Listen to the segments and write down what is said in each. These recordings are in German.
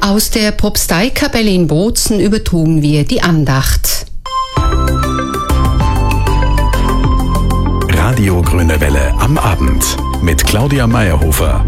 Aus der Propsteikapelle in Bozen übertrugen wir die Andacht. Radio Grüne Welle am Abend mit Claudia Meyerhofer.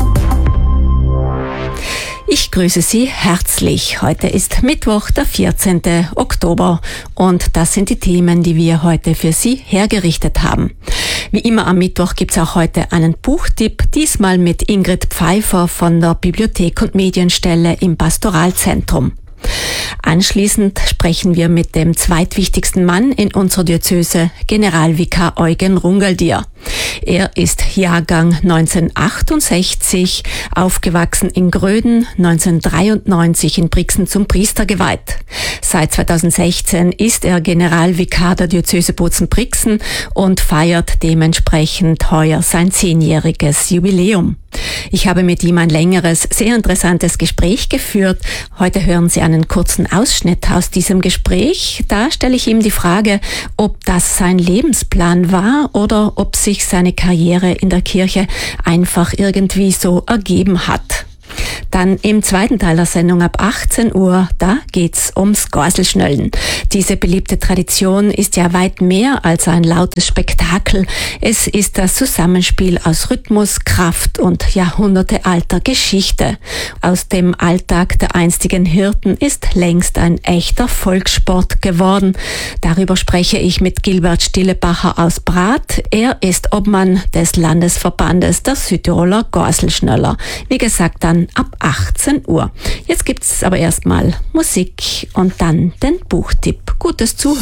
Ich grüße Sie herzlich. Heute ist Mittwoch, der 14. Oktober und das sind die Themen, die wir heute für Sie hergerichtet haben. Wie immer am Mittwoch gibt's auch heute einen Buchtipp, diesmal mit Ingrid Pfeiffer von der Bibliothek und Medienstelle im Pastoralzentrum. Anschließend sprechen wir mit dem zweitwichtigsten Mann in unserer Diözese, Generalvikar Eugen Rungaldier. Er ist Jahrgang 1968, aufgewachsen in Gröden, 1993 in Brixen zum Priester geweiht. Seit 2016 ist er Generalvikar der Diözese Bozen-Brixen und feiert dementsprechend heuer sein 10-jähriges Jubiläum. Ich habe mit ihm ein längeres, sehr interessantes Gespräch geführt. Heute hören Sie einen kurzen Ausschnitt aus diesem Gespräch. Da stelle ich ihm die Frage, ob das sein Lebensplan war oder ob sich seine Karriere in der Kirche einfach irgendwie so ergeben hat. Dann im zweiten Teil der Sendung ab 18 Uhr, da geht's ums Gorselschnöllen. Diese beliebte Tradition ist ja weit mehr als ein lautes Spektakel. Es ist das Zusammenspiel aus Rhythmus, Kraft und jahrhundertealter Geschichte. Aus dem Alltag der einstigen Hirten ist längst ein echter Volkssport geworden. Darüber spreche ich mit Gilbert Stillebacher aus Brath. Er ist Obmann des Landesverbandes der Südtiroler Gorselschnöller. Wie gesagt, dann ab 18 Uhr. Jetzt gibt's aber erstmal Musik und dann den Buchtipp. Gutes Zuhören.